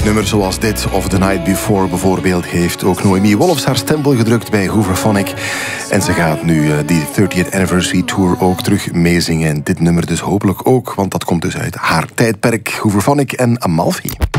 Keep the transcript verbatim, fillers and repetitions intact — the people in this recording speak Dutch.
Met nummers zoals dit of The Night Before bijvoorbeeld heeft ook Noemi Wolfs haar stempel gedrukt bij Hooverphonic. En ze gaat nu uh, die thirtieth Anniversary Tour ook terug meezingen. En dit nummer dus hopelijk ook, want dat komt dus uit haar tijdperk. Hooverphonic en Amalfi.